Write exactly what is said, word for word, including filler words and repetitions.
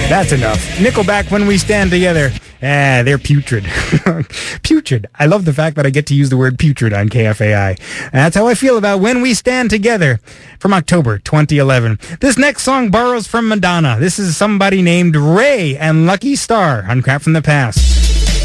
That's enough. Nickelback, When We Stand Together. Ah, they're putrid. Putrid. I love the fact that I get to use the word putrid on K F A I. That's how I feel about When We Stand Together from October twenty eleven. This next song borrows from Madonna. This is somebody named Ray and Lucky Star on Crap from the Past.